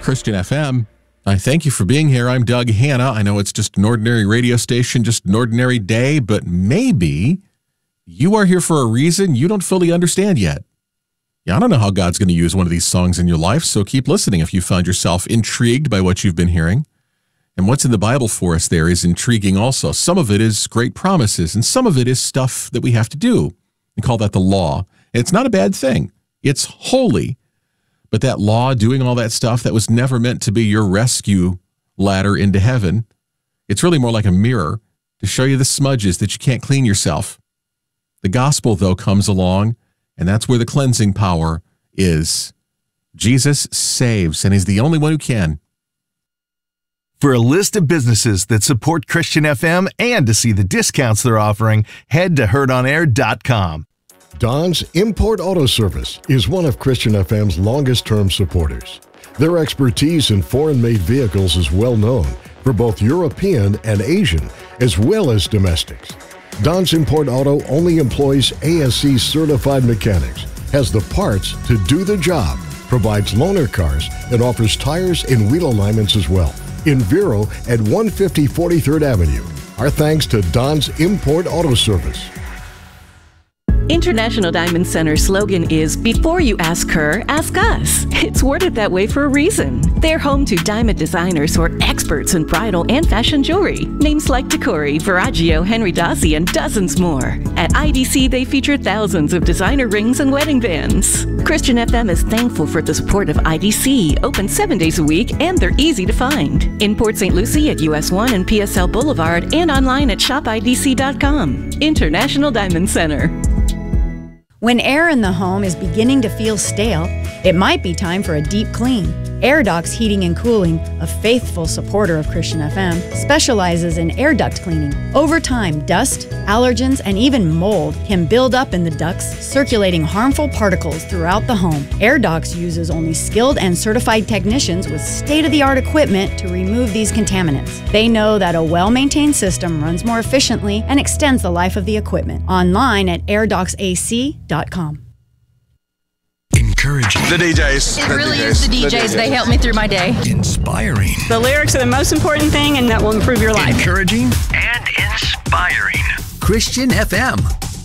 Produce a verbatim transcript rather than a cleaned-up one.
Christian F M. I thank you for being here. I'm Doug Hanna. I know it's just an ordinary radio station, just an ordinary day, but maybe you are here for a reason you don't fully understand yet. Yeah, I don't know how God's going to use one of these songs in your life, so keep listening if you find yourself intrigued by what you've been hearing. And what's in the Bible for us there is intriguing also. Some of it is great promises, and some of it is stuff that we have to do. We call that the law. And it's not a bad thing. It's holy. But that law, doing all that stuff, that was never meant to be your rescue ladder into heaven. It's really more like a mirror to show you the smudges that you can't clean yourself. The gospel, though, comes along, and that's where the cleansing power is. Jesus saves, and he's the only one who can. For a list of businesses that support Christian F M and to see the discounts they're offering, head to heard on air dot com. Don's Import Auto Service is one of Christian F M's longest-term supporters. Their expertise in foreign-made vehicles is well known for both European and Asian, as well as domestics. Don's Import Auto only employs A S C-certified mechanics, has the parts to do the job, provides loaner cars, and offers tires and wheel alignments as well. In Vero at one fifty forty-third Avenue. Our thanks to Don's Import Auto Service. International Diamond Center's slogan is, before you ask her, ask us. It's worded that way for a reason. They're home to diamond designers who are experts in bridal and fashion jewelry. Names like Decori, Verragio, Henry Dossi, and dozens more. At I D C, they feature thousands of designer rings and wedding bands. Christian F M is thankful for the support of I D C, open seven days a week, and they're easy to find. In Port Saint Lucie at U S one and P S L Boulevard, and online at shop I D C dot com. International Diamond Center. When air in the home is beginning to feel stale, it might be time for a deep clean. AirDocs Heating and Cooling, a faithful supporter of Christian F M, specializes in air duct cleaning. Over time, dust, allergens, and even mold can build up in the ducts, circulating harmful particles throughout the home. AirDocs uses only skilled and certified technicians with state-of-the-art equipment to remove these contaminants. They know that a well-maintained system runs more efficiently and extends the life of the equipment. Online at air docs A C dot com. Encouraging. The D Js. It the really D Js. is the D Js. The D Js. They help me through my day. Inspiring. The lyrics are the most important thing, and that will improve your life. Encouraging and inspiring. Christian F M.